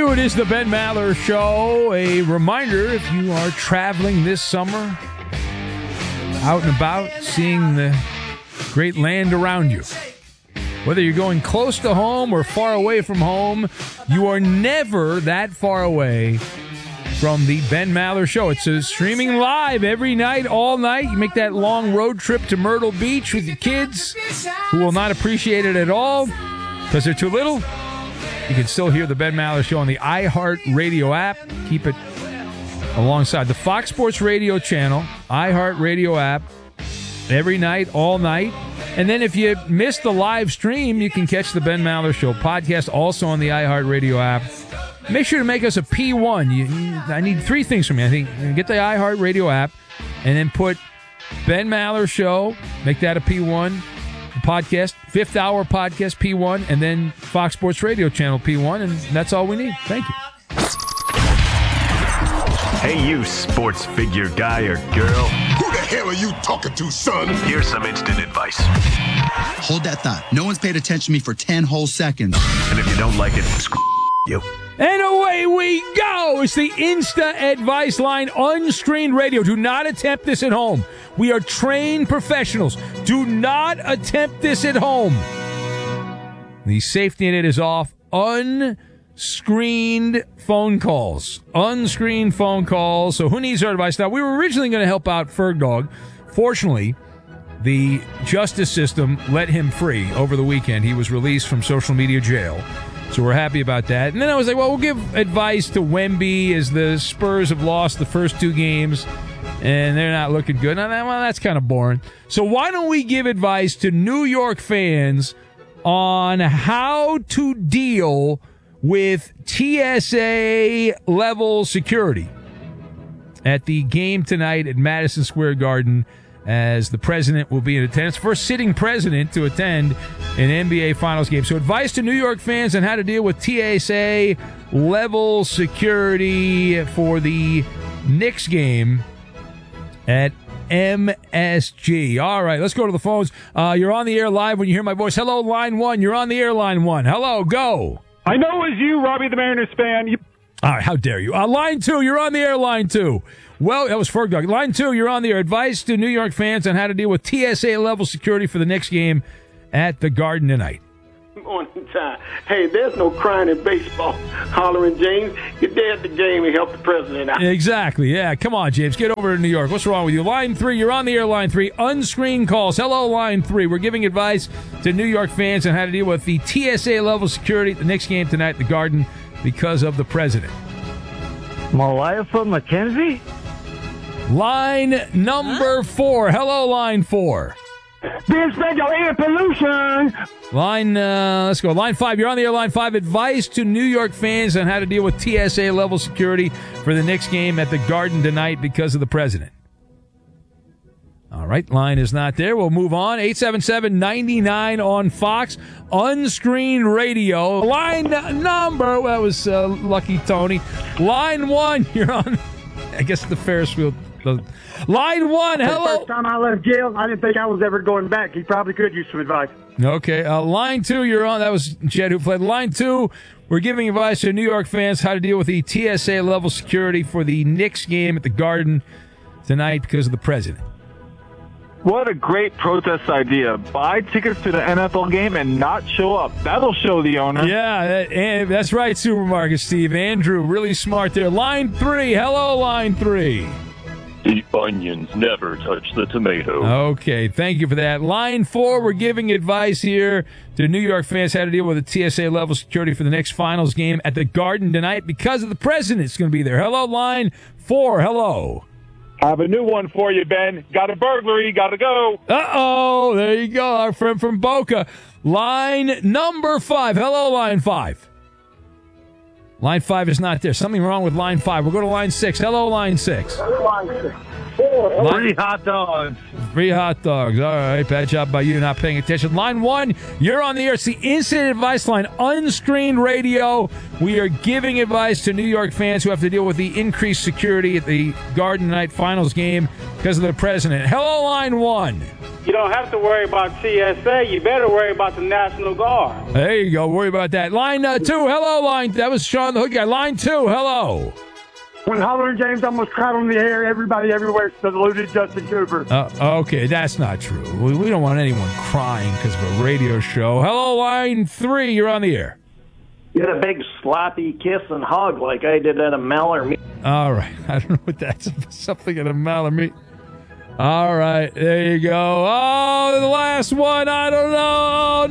you. It is the Ben Maller Show. A reminder, if you are traveling this summer, out and about, seeing the great land around you, whether you're going close to home or far away from home, you are never that far away from the Ben Maller Show. It's streaming live every night, all night. You make that long road trip to Myrtle Beach with your kids, who will not appreciate it at all because they're too little. You can still hear the Ben Maller Show on the iHeartRadio app. Keep it alongside the Fox Sports Radio channel, iHeartRadio app, every night, all night. And then if you miss the live stream, you can catch the Ben Maller Show podcast also on the iHeartRadio app. Make sure to make us a P1. I need three things from you. I think get the iHeartRadio app and then put Ben Maller Show, make that a P1. Podcast, fifth hour podcast P1, and then Fox Sports Radio channel P1, and that's all we need. Thank you. Hey, you sports figure guy or girl. Who the hell are you talking to, son? Here's some instant advice. Hold that thought. No one's paid attention to me for 10 whole seconds. And if you don't like it, screw you. And away we go. It's the Insta Advice Line unscreened radio. Do not attempt this at home. We are trained professionals. Do not attempt this at home. The safety net is off. Unscreened phone calls. Unscreened phone calls. So who needs our advice? Now, we were originally going to help out Ferg Dog. Fortunately, the justice system let him free over the weekend. He was released from social media jail. So we're happy about that. And then I was like, well, we'll give advice to Wemby as the Spurs have lost the first two games and they're not looking good. Now, well, that's kind of boring. So why don't we give advice to New York fans on how to deal with TSA-level security at the game tonight at Madison Square Garden, as the president will be in attendance. First sitting president to attend an NBA Finals game. So advice to New York fans on how to deal with TSA-level security for the Knicks game at MSG. All right, let's go to the phones. You're on the air live when you hear my voice. Hello, line one. You're on the air, line one. Hello, go. I know it was you, Robbie the Mariners fan. All right, how dare you. Line two, you're on the air, line two. Well, that was Ferg Dog. Line two, you're on the air. Advice to New York fans on how to deal with TSA-level security for the next game at the Garden tonight. Morning time. Hey, there's no crying in baseball. Hollering, James. Get there at the game and help the president out. Exactly. Yeah, come on, James. Get over to New York. What's wrong with you? Line three, you're on the air, line three. Unscreened calls. Hello, line three. We're giving advice to New York fans on how to deal with the TSA-level security at the next game tonight at the Garden because of the president. Malaifa McKenzie? Line number four. Hello, line four. This federal air pollution. Let's go. Line five. You're on the air, line five. Advice to New York fans on how to deal with TSA-level security for the Knicks game at the Garden tonight because of the president. All right, line is not there. We'll move on. 877-99 on Fox. Unscreened radio. Line number, that was Lucky Tony. Line one, you're on, I guess the Ferris wheel. Line one, hello. The first time I left jail, I didn't think I was ever going back. He probably could use some advice. Okay, line two, you're on. That was Jed who played. Line two, we're giving advice to New York fans how to deal with the TSA-level security for the Knicks game at the Garden tonight because of the president. What a great protest idea. Buy tickets to the NFL game and not show up. That'll show the owner. Yeah, that's right, Supermarket Steve. Andrew, really smart there. Line three. Hello, line three. The onions never touch the tomato. Okay, thank you for that. Line four, we're giving advice here to New York fans how to deal with the TSA-level security for the next finals game at the Garden tonight because of the president's going to be there. Hello, line four. Hello. I have a new one for you, Ben. Got a burglary. Got to go. Uh-oh. There you go. Our friend from Boca. Line number five. Hello, line five. Line five is not there. Something wrong with line five. We'll go to line six. Hello, line six. Line six. Free hot dogs. Free hot dogs. All right. Bad job by you not paying attention. Line one, you're on the air. It's the Instant Advice Line, unscreened radio. We are giving advice to New York fans who have to deal with the increased security at the Garden Night Finals game because of the president. Hello, line one. don't have to worry about TSA. You better worry about the National Guard. There you go. Worry about that. Line 2. Hello, line. That was Sean the Hook guy. Line 2. Hello. When Holler and James almost cried on the air, everybody everywhere saluted Justin Cooper. Okay, that's not true. We don't want anyone crying because of a radio show. Hello, line 3. You're on the air. Get a big sloppy kiss and hug like I did at a Mallard meet. All right. I don't know what that's. Something at a Mallard meet. All right. There you go. Oh, the last one. I don't know.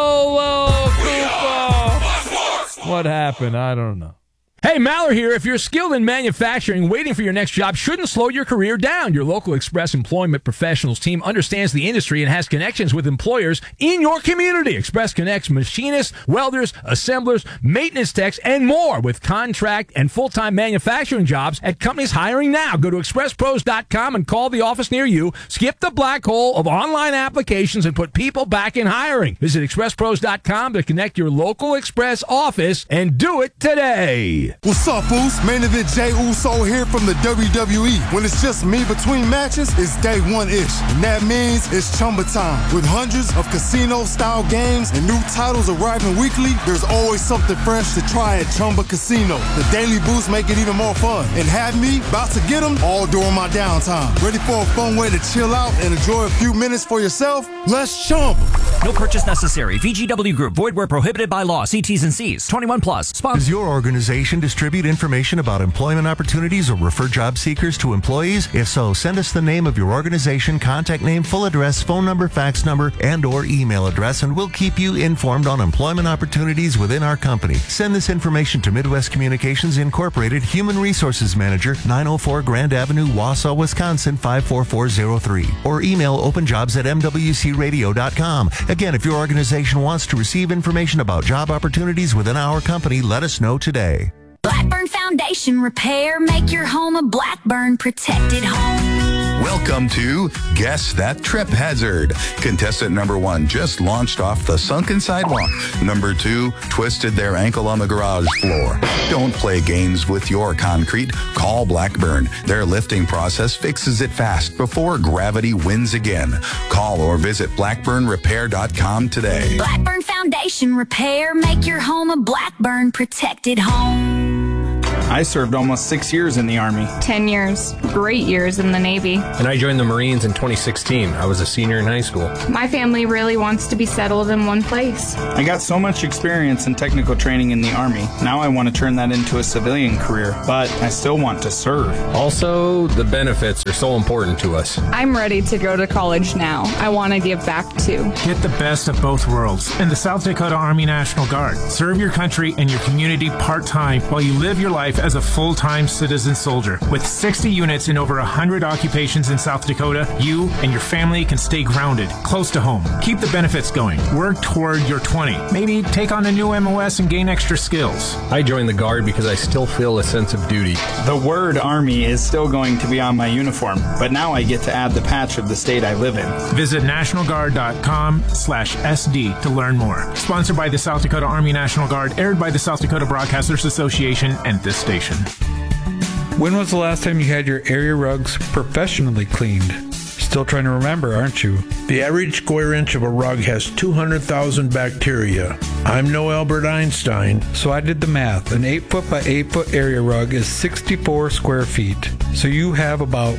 Oh, no. Cooper. What happened? I don't know. Hey, Maller here. If you're skilled in manufacturing, waiting for your next job shouldn't slow your career down. Your local Express Employment Professionals team understands the industry and has connections with employers in your community. Express connects machinists, welders, assemblers, maintenance techs, and more with contract and full-time manufacturing jobs at companies hiring now. Go to expresspros.com and call the office near you. Skip the black hole of online applications and put people back in hiring. Visit expresspros.com to connect your local Express office and do it today. What's up, Uso? Main event Jey Uso here from the WWE. When it's just me between matches, it's day one-ish. And that means it's Chumba time. With hundreds of casino-style games and new titles arriving weekly, there's always something fresh to try at Chumba Casino. The daily boosts make it even more fun. And have me about to get them all during my downtime. Ready for a fun way to chill out and enjoy a few minutes for yourself? Let's Chumba. No purchase necessary. VGW Group. Void where prohibited by law. See T's and C's. 21 plus. Does your organization distribute information about employment opportunities or refer job seekers to employees? If so, send us the name of your organization, contact name, full address, phone number, fax number, and or email address, and we'll keep you informed on employment opportunities within our company. Send this information to Midwest Communications Incorporated, Human Resources Manager, 904 Grand Avenue, Wausau, Wisconsin, 54403. Or email openjobs@mwcradio.com. Again, if your organization wants to receive information about job opportunities within our company, let us know today. Blackburn Foundation Repair. Make your home a Blackburn protected home. Welcome to Guess That Trip Hazard. Contestant number 1 just launched off the sunken sidewalk. Number 2 twisted their ankle on the garage floor. Don't play games with your concrete. Call Blackburn. Their lifting process fixes it fast before gravity wins again. Call or visit blackburnrepair.com today. Blackburn Foundation Repair. Make your home a Blackburn protected home. I served almost 6 years in the Army. 10 years. Great years in the Navy. And I joined the Marines in 2016. I was a senior in high school. My family really wants to be settled in one place. I got so much experience and technical training in the Army. Now I want to turn that into a civilian career, but I still want to serve. Also, the benefits are so important to us. I'm ready to go to college now. I want to give back too. Get the best of both worlds in the South Dakota Army National Guard. Serve your country and your community part-time while you live your life as a full-time citizen soldier. With 60 units in over 100 occupations in South Dakota, you and your family can stay grounded, close to home. Keep the benefits going. Work toward your 20. Maybe take on a new MOS and gain extra skills. I joined the Guard because I still feel a sense of duty. The word Army is still going to be on my uniform, but now I get to add the patch of the state I live in. Visit nationalguard.com/SD to learn more. Sponsored by the South Dakota Army National Guard, aired by the South Dakota Broadcasters Association and this station. When was the last time you had your area rugs professionally cleaned? Still trying to remember, aren't you? The average square inch of a rug has 200,000 bacteria. I'm no Albert Einstein. So I did the math. An 8-foot by 8-foot area rug is 64 square feet. So you have about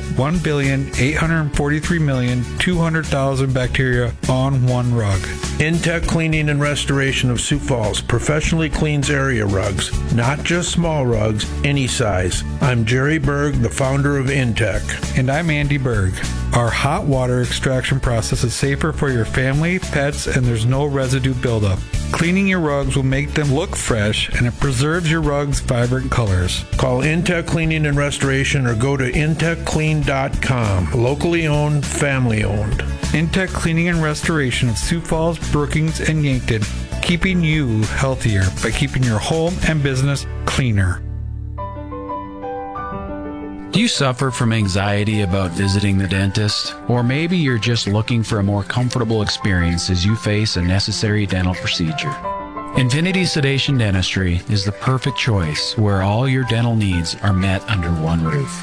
1,843,200,000 bacteria on one rug. Intech Cleaning and Restoration of Sioux Falls professionally cleans area rugs, not just small rugs, any size. I'm Jerry Berg, the founder of Intech. And I'm Andy Berg. Our hot water extraction process is safer for your family, pets, and there's no residue buildup. Cleaning your rugs will make them look fresh, and it preserves your rugs' vibrant colors. Call Intech Cleaning and Restoration or go to intechclean.com. Locally owned, family owned. Intech Cleaning and Restoration of Sioux Falls, Brookings, and Yankton, keeping you healthier by keeping your home and business cleaner. Do you suffer from anxiety about visiting the dentist? Or maybe you're just looking for a more comfortable experience as you face a necessary dental procedure. Infinity Sedation Dentistry is the perfect choice where all your dental needs are met under one roof.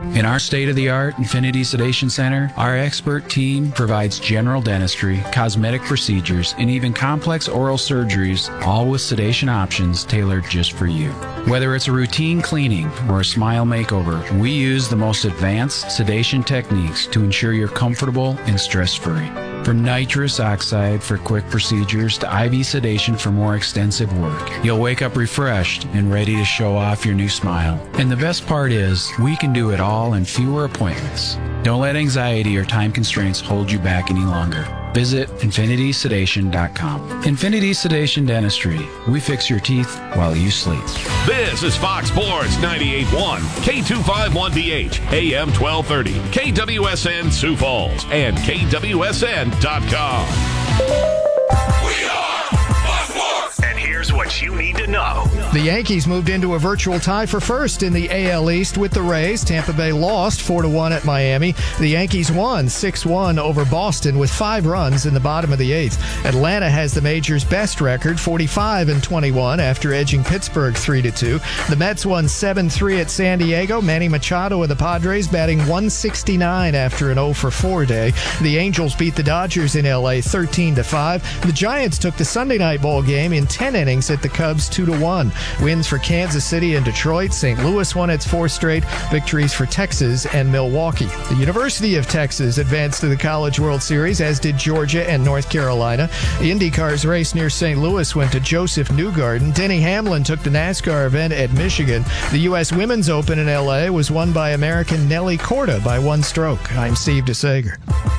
In our state-of-the-art Infinity Sedation Center, our expert team provides general dentistry, cosmetic procedures, and even complex oral surgeries, all with sedation options tailored just for you. Whether it's a routine cleaning or a smile makeover, we use the most advanced sedation techniques to ensure you're comfortable and stress-free. From nitrous oxide for quick procedures to IV sedation for more extensive work, you'll wake up refreshed and ready to show off your new smile. And the best part is, we can do it all in fewer appointments. Don't let anxiety or time constraints hold you back any longer. Visit infinitysedation.com. Infinity Sedation Dentistry. We fix your teeth while you sleep. This is Fox Sports 98.1, K251DH, AM 1230, KWSN Sioux Falls, and KWSN.com. We are Fox Sports. And here's what you need to know. The Yankees moved into a virtual tie for first in the AL East with the Rays. Tampa Bay lost 4-1 at Miami. The Yankees won 6-1 over Boston with 5 runs in the bottom of the 8th. Atlanta has the major's best record, 45-21, after edging Pittsburgh 3-2. The Mets won 7-3 at San Diego. Manny Machado of the Padres batting 169 after an 0-for-4 day. The Angels beat the Dodgers in LA 13-5. The Giants took the Sunday night ball game in 10 innings at the Cubs 2-1. Wins for Kansas City and Detroit. St. Louis won its 4 straight. Victories for Texas and Milwaukee. The University of Texas advanced to the College World Series, as did Georgia and North Carolina. The IndyCar's race near St. Louis went to Joseph Newgarden. Denny Hamlin took the NASCAR event at Michigan. The U.S. Women's Open in L.A. was won by American Nelly Korda by 1 stroke. I'm Steve DeSager.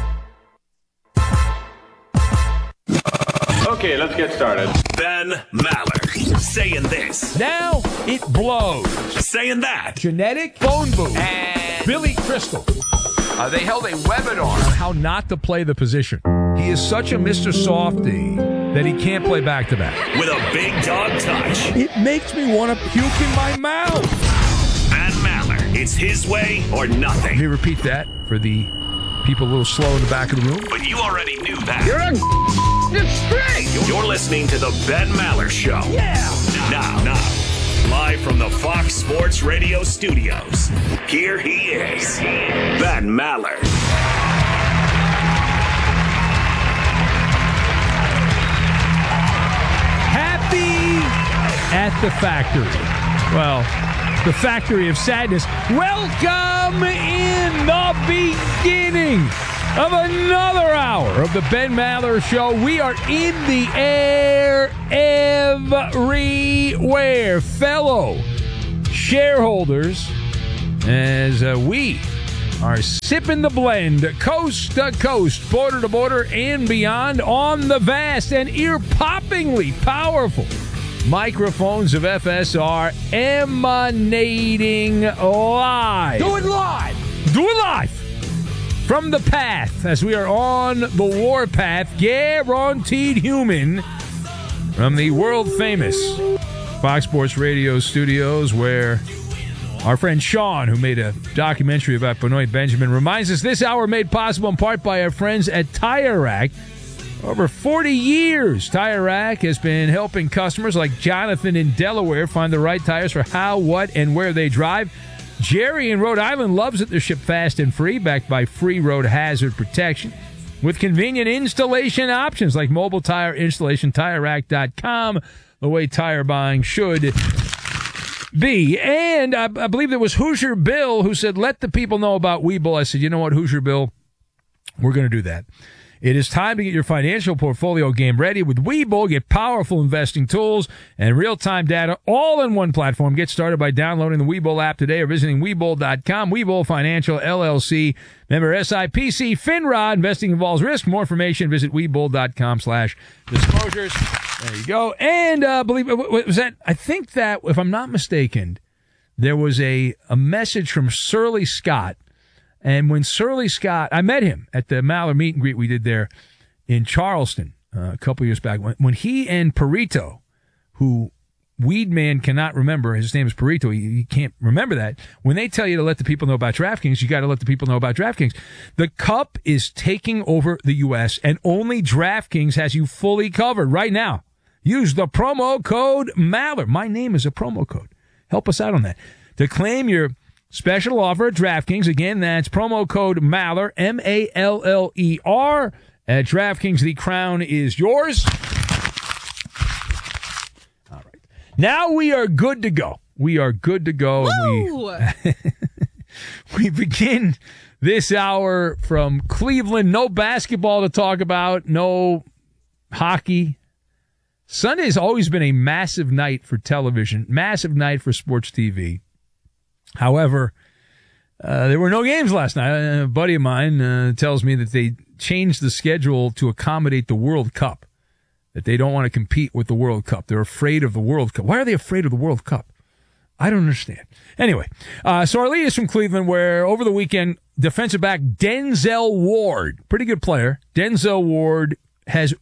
Okay, let's get started. Ben Maller saying this. Now it blows. Saying that. Genetic phone booth. And Billy Crystal. They held a webinar on how not to play the position. He is such a Mr. Softy that he can't play back-to-back. with a big dog touch. It makes me want to puke in my mouth. Ben Maller. It's his way or nothing. Let me repeat that for the people a little slow in the back of the room. But you already knew that. You're straight. You're listening to the Ben Maller Show. Yeah. Now, live from the Fox Sports Radio studios, here he is, Ben Maller. Happy at the factory. Well, the factory of sadness. Welcome in the beginning of another hour of the Ben Maller Show. We are in the air everywhere, fellow shareholders, as we are sipping the blend coast to coast, border to border, and beyond on the vast and ear-poppingly powerful microphones of FSR emanating live. Do it live. Do it live. From the path, as we are on the warpath, guaranteed human, from the world-famous Fox Sports Radio studios, where our friend Sean, who made a documentary about Benoit Benjamin, reminds us this hour made possible in part by our friends at Tire Rack. Over 40 years, Tire Rack has been helping customers like Jonathan in Delaware find the right tires for how, what, and where they drive. Jerry in Rhode Island loves that they're shipped fast and free, backed by free road hazard protection, with convenient installation options like mobile tire installation, TireRack.com, the way tire buying should be. And I believe there was Hoosier Bill who said, let the people know about Webull. I said, you know what, Hoosier Bill, we're going to do that. It is time to get your financial portfolio game ready with Webull. Get powerful investing tools and real-time data all in one platform. Get started by downloading the Webull app today or visiting Webull.com. Webull Financial, LLC, member SIPC, FINRA. Investing involves risk. More information, visit Webull.com/disclosures. There you go. And was that? I think that, if I'm not mistaken, there was a message from Surly Scott. And when Surly Scott, I met him at the Maller meet and greet we did there in Charleston a couple years back. When he and Perito, who Weedman cannot remember, his name is Perito, he can't remember that. When they tell you to let the people know about DraftKings, you got to let the people know about DraftKings. The Cup is taking over the U.S., and only DraftKings has you fully covered right now. Use the promo code Maller. My name is a promo code. Help us out on that. To claim your Special offer at DraftKings. Again, that's promo code Maller, M-A-L-L-E-R. At DraftKings, the crown is yours. All right. Now we are good to go. We are good to go. And we begin this hour from Cleveland. No basketball to talk about. No hockey. Sunday's always been a massive night for television. Massive night for sports TV. However, there were no games last night. A buddy of mine tells me that they changed the schedule to accommodate the World Cup, that they don't want to compete with the World Cup. They're afraid of the World Cup. Why are they afraid of the World Cup? I don't understand. Anyway, so our lead is from Cleveland, where over the weekend, defensive back Denzel Ward, pretty good player, Denzel Ward has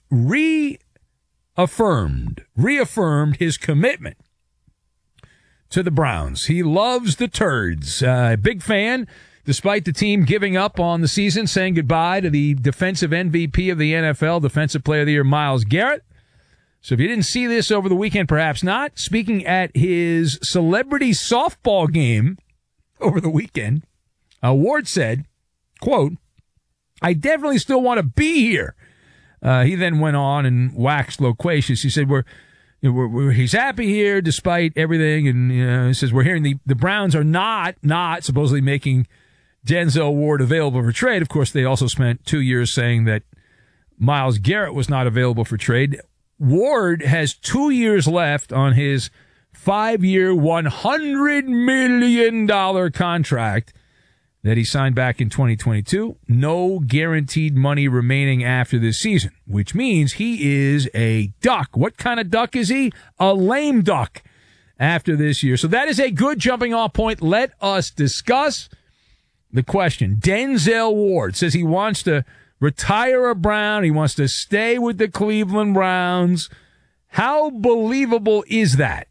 reaffirmed his commitment to the Browns. He loves the Turds. Big fan, despite the team giving up on the season, saying goodbye to the defensive MVP of the NFL, Defensive Player of the Year, Myles Garrett. So if you didn't see this over the weekend, perhaps not. Speaking at his celebrity softball game over the weekend, Ward said, quote, "I definitely still want to be here." He then went on and waxed loquacious. He said, he's happy here despite everything. And he says, we're hearing the Browns are not supposedly making Denzel Ward available for trade. Of course, they also spent 2 years saying that Myles Garrett was not available for trade. Ward has 2 years left on his 5-year, $100 million contract that he signed back in 2022. No guaranteed money remaining after this season, which means he is a duck. What kind of duck is he? A lame duck after this year. So that is a good jumping off point. Let us discuss the question. Denzel Ward says he wants to retire a Brown. He wants to stay with the Cleveland Browns. How believable is that?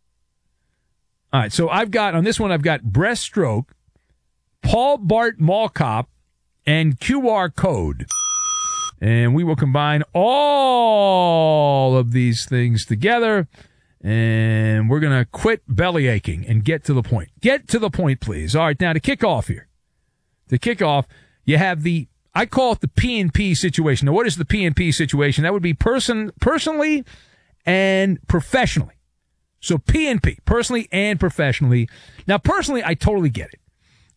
All right, so I've got Breaststroke, Paul Bart Mall Cop, and QR Code. And we will combine all of these things together, and we're going to quit belly aching and get to the point. Get to the point, please. All right, now to kick off here. To kick off, you have I call it the P&P situation. Now, what is the P&P situation? That would be personally and professionally. So P&P, personally and professionally. Now, personally, I totally get it.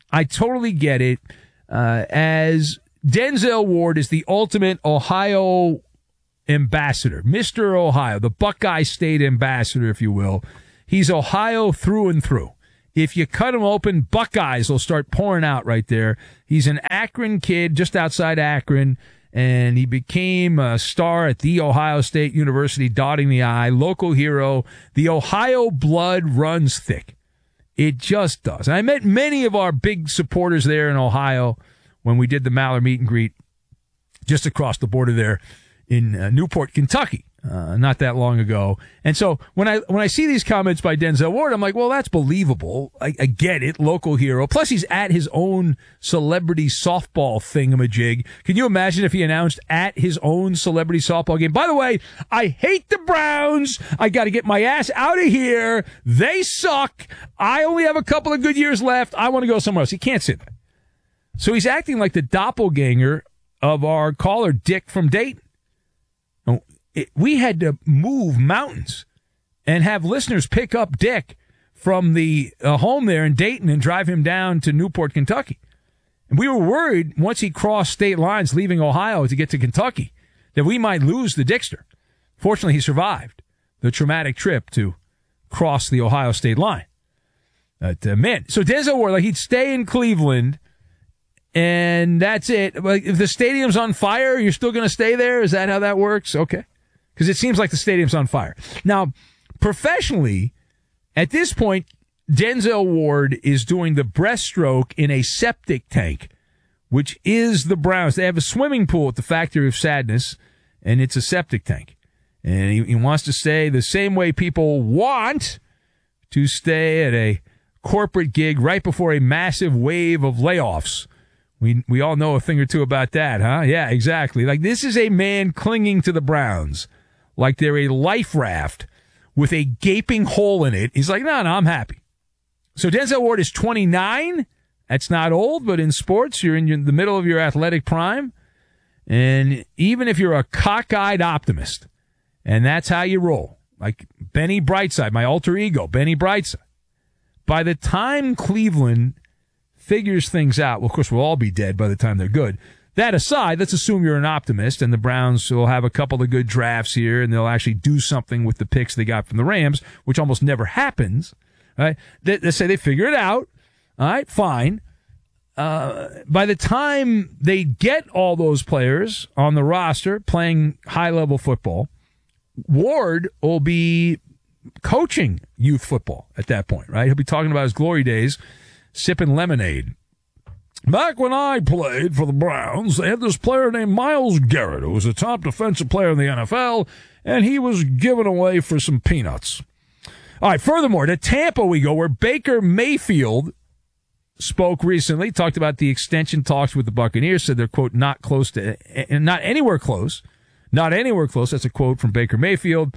As Denzel Ward is the ultimate Ohio ambassador, Mr. Ohio, the Buckeye State ambassador, if you will. He's Ohio through and through. If you cut him open, Buckeyes will start pouring out right there. He's an Akron kid, just outside Akron, and he became a star at The Ohio State University, dotting the I, local hero. The Ohio blood runs thick. It just does. I met many of our big supporters there in Ohio when we did the Maller meet and greet just across the border there in Newport, Kentucky, not that long ago. And so when I see these comments by Denzel Ward, I'm like, well, that's believable. I get it. Local hero. Plus, he's at his own celebrity softball thingamajig. Can you imagine if he announced at his own celebrity softball game? By the way, I hate the Browns. I got to get my ass out of here. They suck. I only have a couple of good years left. I want to go somewhere else. He can't say that. So he's acting like the doppelganger of our caller, Dick from Dayton. We had to move mountains and have listeners pick up Dick from the home there in Dayton and drive him down to Newport, Kentucky. And we were worried once he crossed state lines leaving Ohio to get to Kentucky that we might lose the Dickster. Fortunately, he survived the traumatic trip to cross the Ohio state line. Man, so Denzel Ward, like, he'd stay in Cleveland and that's it. Like, if the stadium's on fire, you're still going to stay there? Is that how that works? Okay. Because it seems like the stadium's on fire. Now, professionally, at this point, Denzel Ward is doing the breaststroke in a septic tank, which is the Browns. They have a swimming pool at the Factory of Sadness, and it's a septic tank. And he wants to stay the same way people want to stay at a corporate gig right before a massive wave of layoffs. We all know a thing or two about that, huh? Yeah, exactly. Like, this is a man clinging to the Browns like they're a life raft with a gaping hole in it. He's like, no, I'm happy. So Denzel Ward is 29. That's not old, but in sports, you're in the middle of your athletic prime. And even if you're a cockeyed optimist, and that's how you roll, like Benny Brightside, my alter ego, Benny Brightside, by the time Cleveland figures things out, well, of course, we'll all be dead by the time they're good. That aside, let's assume you're an optimist, and the Browns will have a couple of good drafts here, and they'll actually do something with the picks they got from the Rams, which almost never happens. Right? Let's say they figure it out. All right, fine. By the time they get all those players on the roster playing high-level football, Ward will be coaching youth football at that point, right? He'll be talking about his glory days, sipping lemonade. Back when I played for the Browns, they had this player named Myles Garrett, who was a top defensive player in the NFL, and he was given away for some peanuts. All right, furthermore, to Tampa we go, where Baker Mayfield spoke recently, talked about the extension talks with the Buccaneers, said they're, quote, not anywhere close. That's a quote from Baker Mayfield.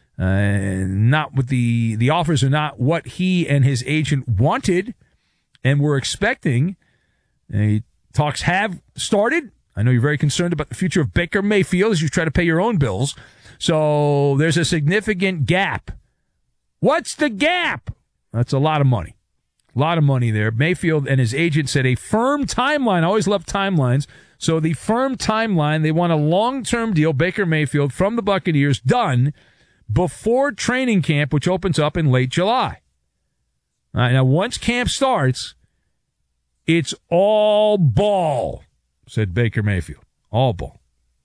Not with the offers are not what he and his agent wanted and were expecting. Talks have started. I know you're very concerned about the future of Baker Mayfield as you try to pay your own bills. So there's a significant gap. What's the gap? That's a lot of money. A lot of money there. Mayfield and his agent said a firm timeline. I always love timelines. So the firm timeline, they want a long-term deal, Baker Mayfield, from the Buccaneers, done before training camp, which opens up in late July. All right, now, once camp starts, it's all ball, said Baker Mayfield. All ball.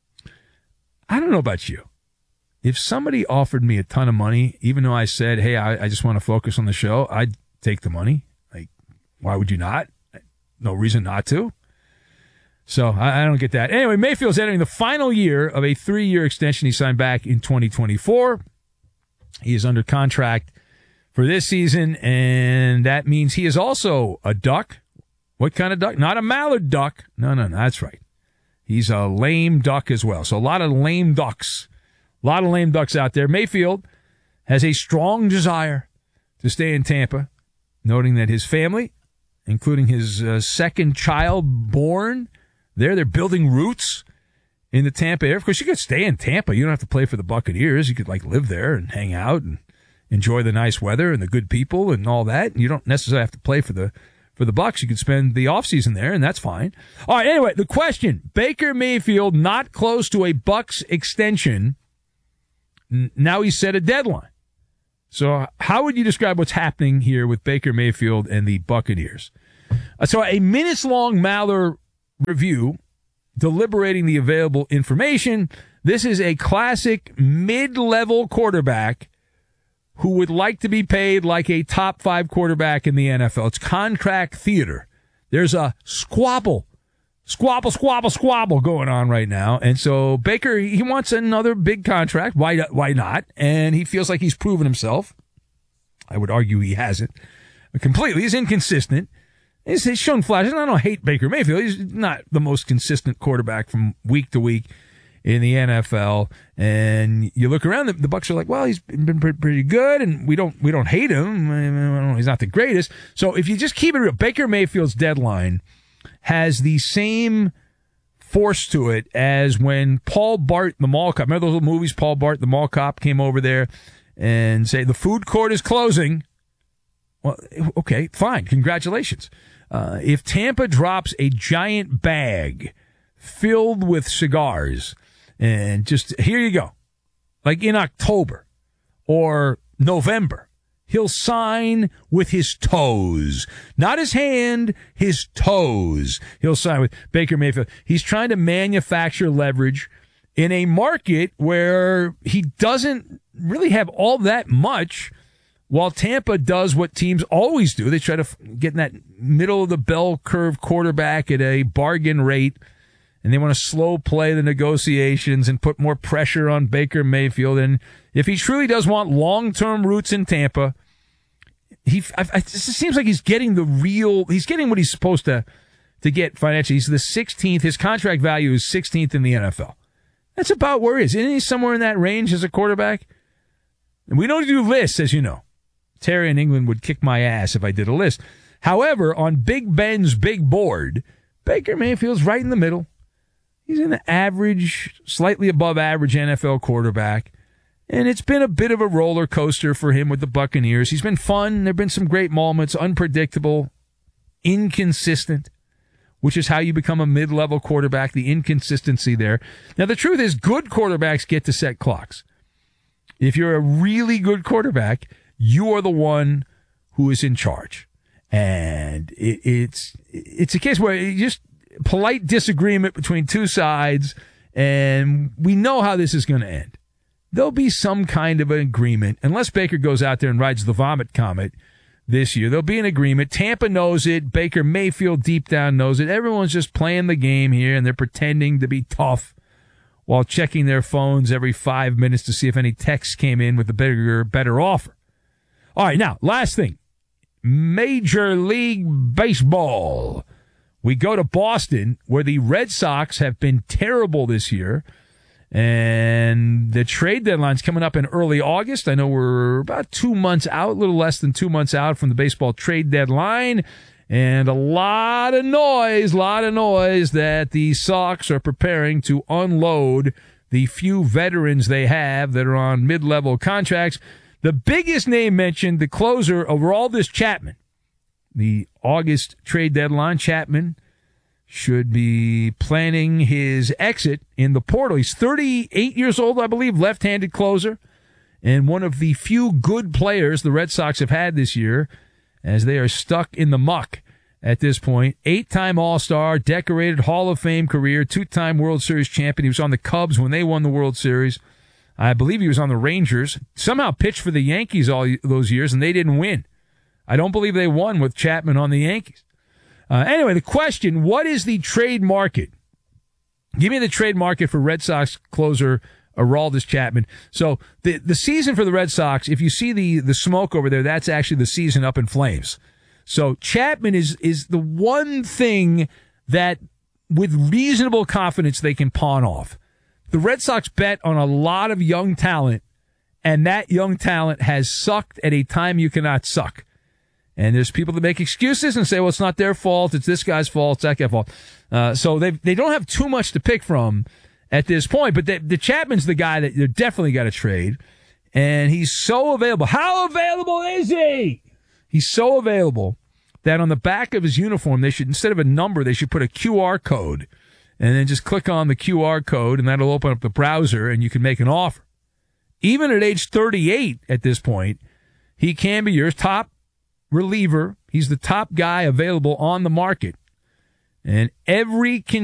I don't know about you. If somebody offered me a ton of money, even though I said, hey, I just want to focus on the show, I'd take the money. Like, why would you not? No reason not to. So I don't get that. Anyway, Mayfield's entering the final year of a 3-year extension he signed back in 2024. He is under contract for this season, and that means he is also a duck. What kind of duck? Not a mallard duck. No, that's right. He's a lame duck as well. So a lot of lame ducks. A lot of lame ducks out there. Mayfield has a strong desire to stay in Tampa, noting that his family, including his second child born, they're building roots in the Tampa area. Of course, you could stay in Tampa. You don't have to play for the Buccaneers. You could live there and hang out and enjoy the nice weather and the good people and all that. And you don't necessarily have to play for the Bucs. You could spend the offseason there, and that's fine. All right, anyway, the question, Baker Mayfield not close to a Bucs extension. Now he's set a deadline. So how would you describe what's happening here with Baker Mayfield and the Buccaneers? So a minutes-long Maller review, deliberating the available information. This is a classic mid-level quarterback who would like to be paid like a top 5 quarterback in the NFL. It's contract theater. There's a squabble going on right now. And so Baker, he wants another big contract. Why not? And he feels like he's proven himself. I would argue he hasn't. Completely. He's inconsistent. He's shown flashes. I don't hate Baker Mayfield. He's not the most consistent quarterback from week to week in the NFL. And you look around, the Bucs are like, well, he's been pretty good, and we don't hate him. He's not the greatest. So if you just keep it real, Baker Mayfield's deadline has the same force to it as when Paul Bart, the mall cop, remember those little movies, Paul Bart, the mall cop, came over there and say, the food court is closing. Well, okay, fine. Congratulations. If Tampa drops a giant bag filled with cigars and just, here you go, like in October or November, he'll sign with his toes. Not his hand, his toes. He'll sign with Baker Mayfield. He's trying to manufacture leverage in a market where he doesn't really have all that much, while Tampa does what teams always do. They try to get in that middle of the bell curve quarterback at a bargain rate, and they want to slow play the negotiations and put more pressure on Baker Mayfield. And if he truly does want long-term roots in Tampa, it seems like he's getting he's getting what he's supposed to get financially. He's the 16th. His contract value is 16th in the NFL. That's about where he is. Isn't he somewhere in that range as a quarterback? And we don't do lists, as you know. Terry in England would kick my ass if I did a list. However, on Big Ben's big board, Baker Mayfield's right in the middle. He's an average, slightly above average NFL quarterback. And it's been a bit of a roller coaster for him with the Buccaneers. He's been fun. There have been some great moments, unpredictable, inconsistent, which is how you become a mid-level quarterback, the inconsistency there. Now, the truth is, good quarterbacks get to set clocks. If you're a really good quarterback, you are the one who is in charge. And it's a case where you just polite disagreement between two sides, and we know how this is going to end. There'll be some kind of an agreement, unless Baker goes out there and rides the vomit comet this year. There'll be an agreement. Tampa knows it. Baker Mayfield deep down knows it. Everyone's just playing the game here, and they're pretending to be tough while checking their phones every 5 minutes to see if any texts came in with a better offer. All right, now, last thing. Major League Baseball. We go to Boston, where the Red Sox have been terrible this year. And the trade deadline's coming up in early August. I know we're about 2 months out, a little less than 2 months out from the baseball trade deadline. And a lot of noise that the Sox are preparing to unload the few veterans they have that are on mid-level contracts. The biggest name mentioned, the closer over all this, Chapman. The August trade deadline, Chapman should be planning his exit in the portal. He's 38 years old, I believe, left-handed closer, and one of the few good players the Red Sox have had this year, as they are stuck in the muck at this point. 8-time All-Star, decorated Hall of Fame career, 2-time World Series champion. He was on the Cubs when they won the World Series. I believe he was on the Rangers. Somehow pitched for the Yankees all those years, and they didn't win. I don't believe they won with Chapman on the Yankees. Anyway, the question, what is the trade market? Give me the trade market for Red Sox closer Aroldis Chapman. So the season for the Red Sox, if you see the smoke over there, that's actually the season up in flames. So Chapman is the one thing that with reasonable confidence they can pawn off. The Red Sox bet on a lot of young talent, and that young talent has sucked at a time you cannot suck. And there's people that make excuses and say, well, it's not their fault. It's this guy's fault. It's that guy's fault. So they don't have too much to pick from at this point. But the Chapman's the guy that they're definitely got to trade. And he's so available. How available is he? He's so available that on the back of his uniform, they should, instead of a number, they should put a QR code. And then just click on the QR code, and that'll open up the browser, and you can make an offer. Even at age 38 at this point, he can be yours. Top reliever. He's the top guy available on the market. And every